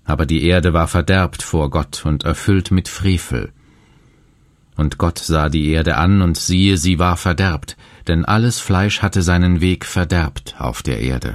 Aber die Erde war verderbt vor Gott und erfüllt mit Frevel. Und Gott sah die Erde an, und siehe, sie war verderbt, denn alles Fleisch hatte seinen Weg verderbt auf der Erde.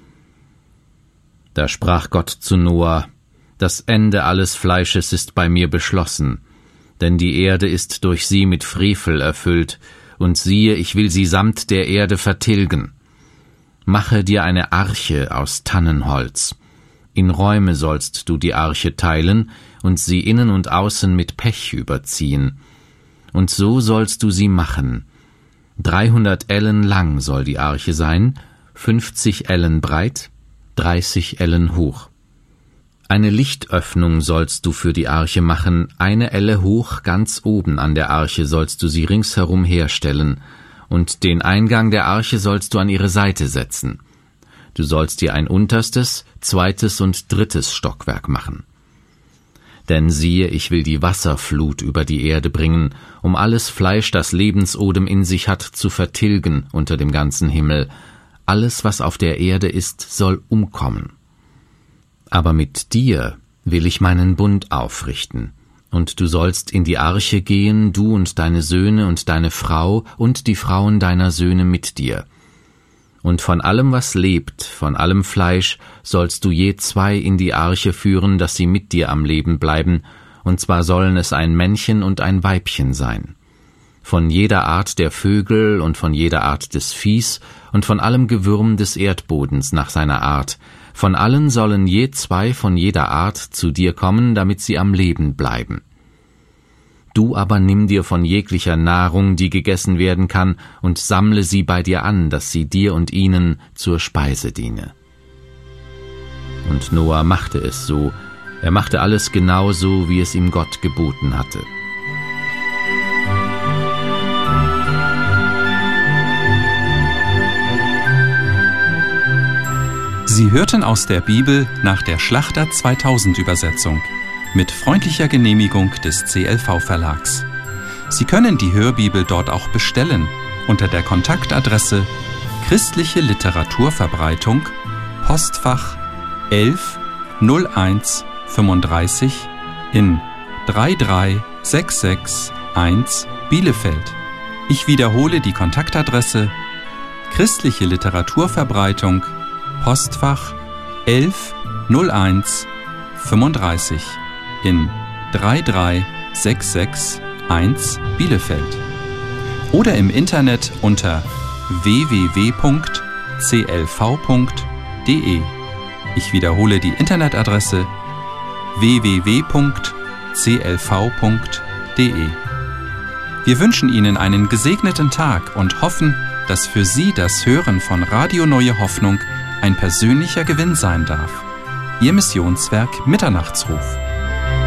Da sprach Gott zu Noah: Das Ende alles Fleisches ist bei mir beschlossen, denn die Erde ist durch sie mit Frevel erfüllt, und siehe, ich will sie samt der Erde vertilgen. Mache dir eine Arche aus Tannenholz. In Räume sollst du die Arche teilen und sie innen und außen mit Pech überziehen. Und so sollst du sie machen. 300 Ellen lang soll die Arche sein, 50 Ellen breit, 30 Ellen hoch. Eine Lichtöffnung sollst du für die Arche machen, 1 Elle hoch, ganz oben an der Arche sollst du sie ringsherum herstellen, und den Eingang der Arche sollst du an ihre Seite setzen. Du sollst dir ein unterstes, 2. und 3. Stockwerk machen. Denn siehe, ich will die Wasserflut über die Erde bringen, um alles Fleisch, das Lebensodem in sich hat, zu vertilgen unter dem ganzen Himmel. Alles, was auf der Erde ist, soll umkommen. Aber mit dir will ich meinen Bund aufrichten, und du sollst in die Arche gehen, du und deine Söhne und deine Frau und die Frauen deiner Söhne mit dir. Und von allem, was lebt, von allem Fleisch, sollst du je 2 in die Arche führen, dass sie mit dir am Leben bleiben, und zwar sollen es ein Männchen und ein Weibchen sein. Von jeder Art der Vögel und von jeder Art des Viehs und von allem Gewürm des Erdbodens nach seiner Art, von allen sollen je 2 von jeder Art zu dir kommen, damit sie am Leben bleiben. Du aber nimm dir von jeglicher Nahrung, die gegessen werden kann, und sammle sie bei dir an, dass sie dir und ihnen zur Speise diene. Und Noah machte es so, er machte alles genauso, wie es ihm Gott geboten hatte. Sie hörten aus der Bibel nach der Schlachter 2000 Übersetzung mit freundlicher Genehmigung des CLV-Verlags. Sie können die Hörbibel dort auch bestellen unter der Kontaktadresse Christliche Literaturverbreitung, Postfach 11 01 35 in 33661 Bielefeld. Ich wiederhole die Kontaktadresse: Christliche Literaturverbreitung, Postfach 11 01 35 in 33661 Bielefeld. Oder im Internet unter www.clv.de. Ich wiederhole die Internetadresse: www.clv.de. Wir wünschen Ihnen einen gesegneten Tag und hoffen, dass für Sie das Hören von Radio Neue Hoffnung ein persönlicher Gewinn sein darf. Ihr Missionswerk Mitternachtsruf.